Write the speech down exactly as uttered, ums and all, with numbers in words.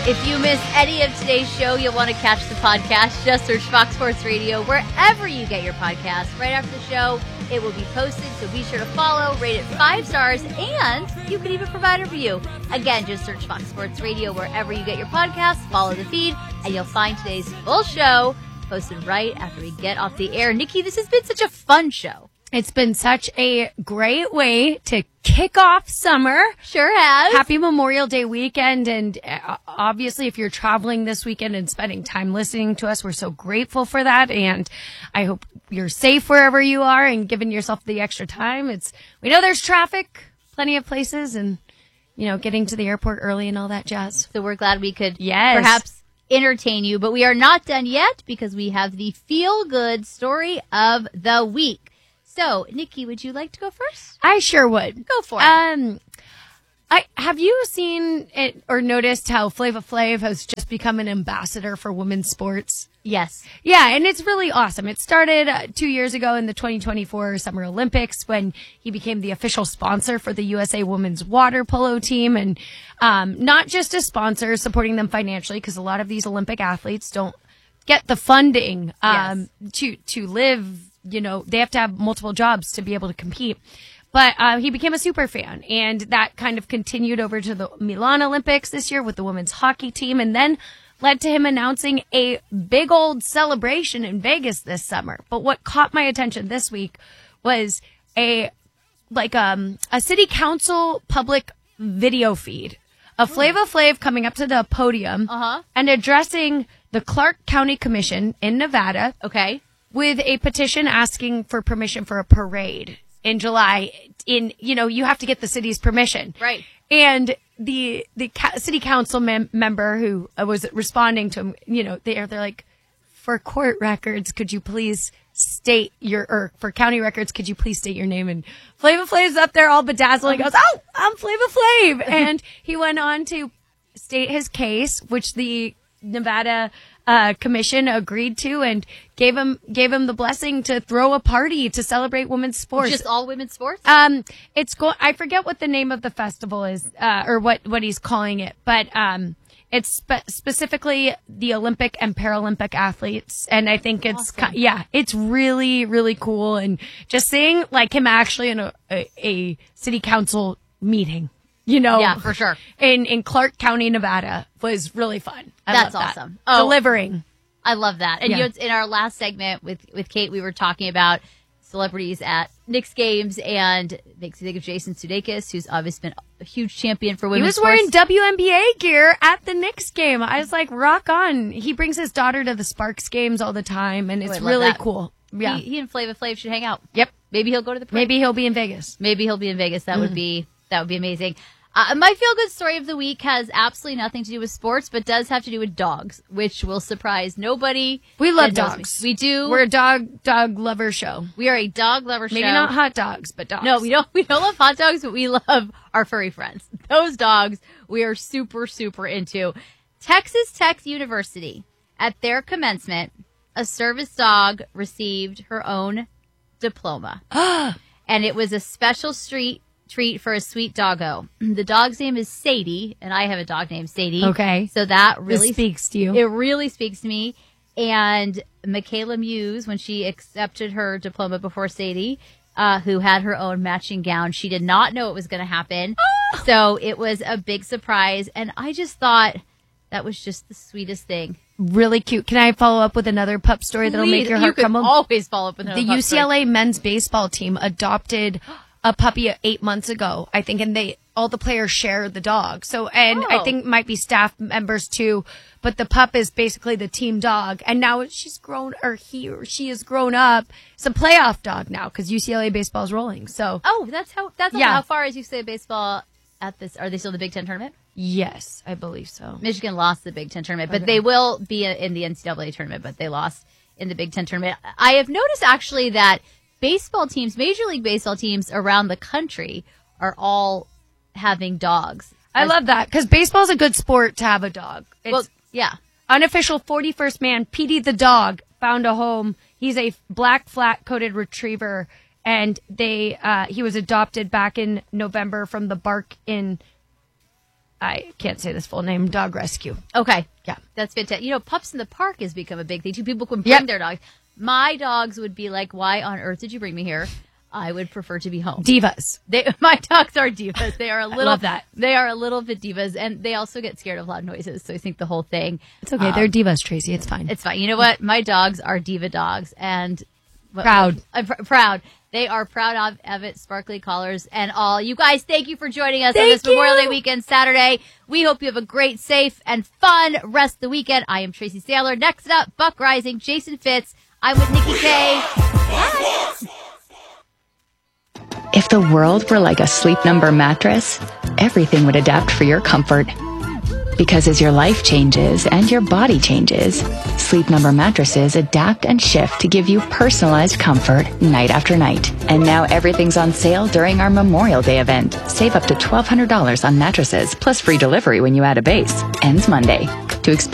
If you miss any of today's show, you'll want to catch the podcast. Just search Fox Sports Radio wherever you get your podcasts. Right after the show, it will be posted, so be sure to follow, rate it five stars, and you can even provide a review. Again, just search Fox Sports Radio wherever you get your podcasts, follow the feed, and you'll find today's full show posted right after we get off the air. Nikki, this has been such a fun show. It's been such a great way to kick off summer. Sure has. Happy Memorial Day weekend. And uh, obviously, if you're traveling this weekend and spending time listening to us, we're so grateful for that. And I hope you're safe wherever you are and giving yourself the extra time. It's we know there's traffic, plenty of places, and, you know, getting to the airport early and all that jazz. So we're glad we could yes. perhaps entertain you. But we are not done yet because we have the feel-good story of the week. So, Nikki, would you like to go first? I sure would. Go for it. Um, I have you seen it or noticed how Flava Flav has just become an ambassador for women's sports? Yes. Yeah, and it's really awesome. It started uh, two years ago in the twenty twenty-four Summer Olympics when he became the official sponsor for the U S A women's water polo team. And um, not just a sponsor supporting them financially, because a lot of these Olympic athletes don't get the funding um, yes. to, to live. You know, they have to have multiple jobs to be able to compete. But uh, he became a super fan, and that kind of continued over to the Milan Olympics this year with the women's hockey team, and then led to him announcing a big old celebration in Vegas this summer. But what caught my attention this week was a like um a city council public video feed of Flava Flav coming up to the podium uh-huh. and addressing the Clark County Commission in Nevada. Okay. With a petition asking for permission for a parade in July. In, you know, you have to get the city's permission. Right. And the, the ca- city council mem- member who was responding to him, you know, they're, they're like, for court records, could you please state your, or for county records, could you please state your name? And Flava Flav's up there all bedazzled. He goes, oh, I'm Flava Flav. And he went on to state his case, which the Nevada uh commission agreed to and gave him gave him the blessing to throw a party to celebrate women's sports. Just all women's sports? Um it's go I forget what the name of the festival is uh or what what he's calling it, but um it's spe- specifically the Olympic and Paralympic athletes, and I think it's awesome. yeah, it's really really cool. And just seeing like him actually in a a, a city council meeting, you know, yeah, for sure. In in Clark County, Nevada, was really fun. I That's love awesome. That. Oh, Delivering. I love that. And Yeah. you know, in our last segment with, with Kate, we were talking about celebrities at Knicks games, and makes me think of Jason Sudeikis, who's obviously been a huge champion for He women's was sports. wearing W N B A gear at the Knicks game. I was like, rock on. He brings his daughter to the Sparks games all the time, and Oh, it's I love really that. cool. Yeah. He, he and Flava Flav should hang out. Yep. Maybe he'll go to the parade. Maybe he'll be in Vegas. Maybe he'll be in Vegas. That Mm. would be that would be amazing. Uh, my feel-good story of the week has absolutely nothing to do with sports, but does have to do with dogs, which will surprise nobody. We love that knows dogs. me. We do. We're a dog dog lover show. We are a dog lover show. Maybe not hot dogs, but dogs. No, we don't. We don't love hot dogs, but we love our furry friends. Those dogs we are super, super into. Texas Tech University, at their commencement, a service dog received her own diploma, and it was a special street treat for a sweet doggo. The dog's name is Sadie, and I have a dog named Sadie. Okay. So that really This speaks to you. It really speaks to me. And Michaela Muse, when she accepted her diploma before Sadie, uh, who had her own matching gown, she did not know it was going to happen. So it was a big surprise. And I just thought that was just the sweetest thing. Really cute. Can I follow up with another pup story that'll make Please, your you heart could crumble? always follow up with another The pup U C L A story. men's baseball team adopted a puppy eight months ago, I think, and they all the players share the dog. So, and Oh. I think might be staff members too, but the pup is basically the team dog. And now she's grown, or he or she has grown up. It's a playoff dog now because U C L A baseball is rolling. So, Oh, that's how. That's Yeah. how far as you say baseball at this. Are they still in the Big Ten tournament? yes, I believe so. Michigan lost the Big Ten tournament, but Okay. they will be in the N C double A tournament, but they lost in the Big Ten tournament. I have noticed actually that baseball teams, Major League Baseball teams around the country are all having dogs. I As- love that because baseball's a good sport to have a dog. It's Well, yeah. unofficial forty-first man, Petey the dog, found a home. He's a black flat-coated retriever, and they uh, he was adopted back in November from the Bark in I can't say this full name, dog rescue. Okay. Yeah. That's fantastic. You know, Pups in the Park has become a big thing too. People can bring Yep. their dogs. My dogs would be like, why on earth did you bring me here? I would prefer to be home. Divas. They, my dogs are divas. They are a little, love that. They are a little bit divas, and they also get scared of loud noises. So I think the whole thing. It's okay. um, They're divas, Tracy. It's fine. It's fine. You know what? My dogs are diva dogs, and what- Proud. I'm pr- proud. They are proud of, of it, sparkly collars and all. You guys, thank you for joining us on Thank this Memorial Day you. weekend, Saturday. We hope you have a great, safe, and fun rest of the weekend. I am Tracy Saylor. Next up, Buck Rising, Jason Fitz. I'm with Nikki K. Bye. If the world were like a Sleep Number mattress, everything would adapt for your comfort. Because as your life changes and your body changes, Sleep Number mattresses adapt and shift to give you personalized comfort night after night. And now everything's on sale during our Memorial Day event. Save up to twelve hundred dollars on mattresses, plus free delivery when you add a base. Ends Monday. To experience